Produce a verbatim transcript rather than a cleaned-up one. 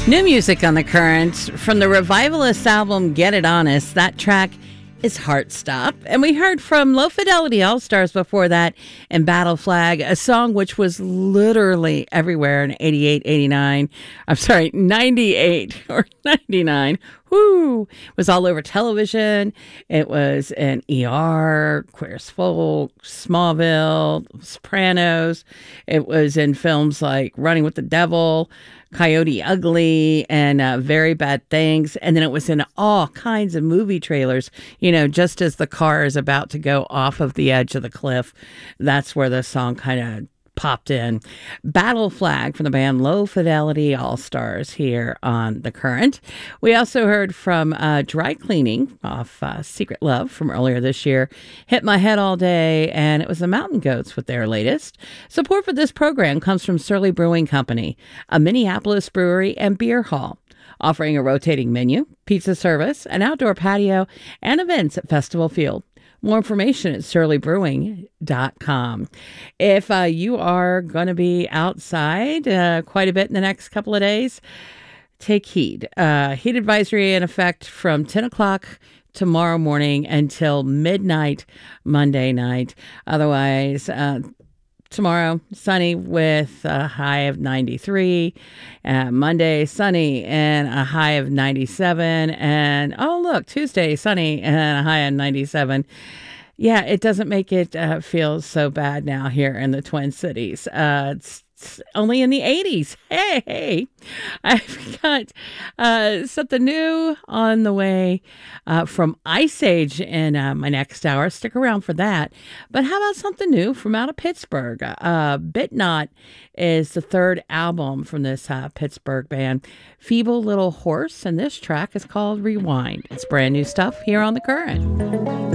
New music on the Current from the Revivalist album Get It Honest. That track is Heart Stop. And we heard from Low Fidelity All-Stars before that and Battle Flag, a song which was literally everywhere in eighty-eight, eighty-nine. I'm sorry, ninety-eight or ninety-nine. Woo! It was all over television. It was in E R, Queer as Folk, Smallville, Sopranos. It was in films like Running with the Devil, Coyote Ugly, and uh, Very Bad Things. And then it was in all kinds of movie trailers. You know, just as the car is about to go off of the edge of the cliff, that's where the song kind of popped in. Battle Flag from the band Low Fidelity All-Stars here on The Current. We also heard from uh, Dry Cleaning off uh, Secret Love from earlier this year. Hit My Head All Day, and it was the Mountain Goats with their latest. Support for this program comes from Surly Brewing Company, a Minneapolis brewery and beer hall, offering a rotating menu, pizza service, an outdoor patio, and events at Festival Field. More information at surly brewing dot com. If uh, you are going to be outside uh, quite a bit in the next couple of days, take heed. Uh, heat advisory in effect from ten o'clock tomorrow morning until midnight Monday night. Otherwise, uh, tomorrow, sunny with a high of ninety-three. Uh, Monday, sunny and a high of ninety-seven. And, oh, look, Tuesday, sunny and a high of ninety-seven. Yeah, it doesn't make it uh, feel so bad now here in the Twin Cities. Uh, it's, it's only in the eighties. Hey, hey. I've got uh, something new on the way uh, from Ice Age in uh, my next hour. Stick around for that. But how about something new from out of Pittsburgh? Uh, Bit Not is the third album from this uh, Pittsburgh band, Feeble Little Horse, and this track is called Rewind. It's brand new stuff here on The Current.